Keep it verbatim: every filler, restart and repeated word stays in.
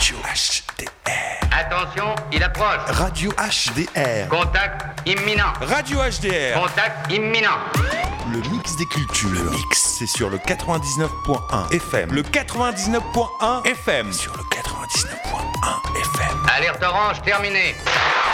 Radio H D R. Attention, il approche. Radio H D R. Contact imminent. Radio H D R. Contact imminent. Le mix des cultures. Le mix, c'est sur le quatre-vingt-dix-neuf point un F M. Le quatre-vingt-dix-neuf point un F M. Sur le quatre-vingt-dix-neuf point un F M. Alerte orange terminée.